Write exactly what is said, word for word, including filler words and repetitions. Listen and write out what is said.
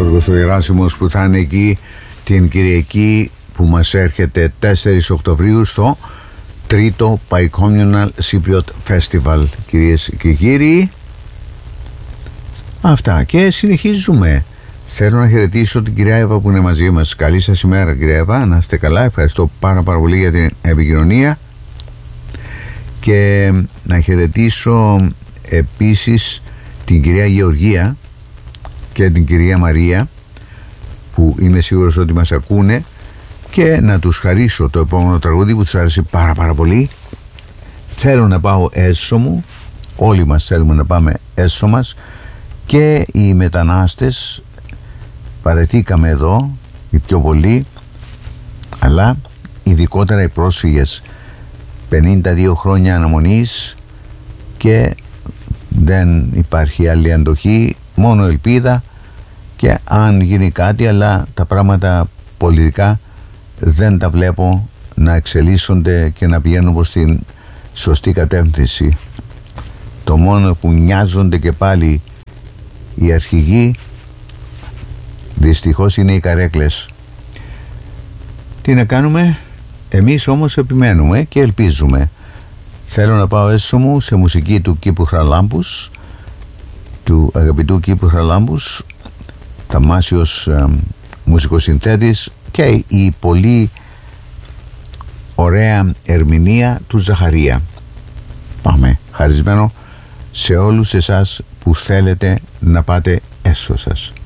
Γιώργος ο Γεράσιμος, που θα είναι εκεί την Κυριακή που μας έρχεται τέσσερις Οκτωβρίου στο τρίτο Bi-Communal Cypriot Festival. Κυρίες και κύριοι, αυτά, και συνεχίζουμε. Θέλω να χαιρετήσω την κυρία Εύα που είναι μαζί μας. Καλή σας ημέρα, κυρία Εύα, να είστε καλά. Ευχαριστώ πάρα πάρα πολύ για την επικοινωνία. Και να χαιρετήσω επίσης την κυρία Γεωργία και την κυρία Μαρία, που είμαι σίγουρος ότι μας ακούνε, και να τους χαρίσω το επόμενο τραγούδι που τους άρεσε πάρα πάρα πολύ. Θέλω να πάω έσω μου. Όλοι μας θέλουμε να πάμε έσω μας, και οι μετανάστες παρεθήκαμε εδώ οι πιο πολλοί, αλλά ειδικότερα οι πρόσφυγες. Πενήντα δύο χρόνια αναμονής και δεν υπάρχει άλλη αντοχή, μόνο ελπίδα, και αν γίνει κάτι, αλλά τα πράγματα πολιτικά δεν τα βλέπω να εξελίσσονται και να πηγαίνουν προς την σωστή κατεύθυνση. Το μόνο που νοιάζονται και πάλι οι αρχηγοί δυστυχώς είναι οι καρέκλες. Τι να κάνουμε, εμείς όμως επιμένουμε και ελπίζουμε. Θέλω να πάω έσω μου σε μουσική του Κήπου Χαραλάμπους, του αγαπητού Κήπου Χαραλάμπους, θαυμάσιος ε, μουσικοσυνθέτης, και η πολύ ωραία ερμηνεία του Ζαχαρία. Πάμε, χαρισμένο σε όλους εσάς που θέλετε να πάτε έσω σας.